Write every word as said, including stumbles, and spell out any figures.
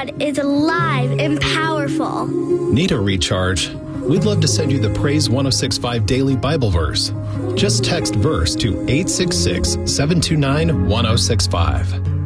God is alive and powerful. Need a recharge? We'd love to send you the Praise one oh six point five Daily Bible Verse. Just text verse to eight six six, seven two nine, one oh six five.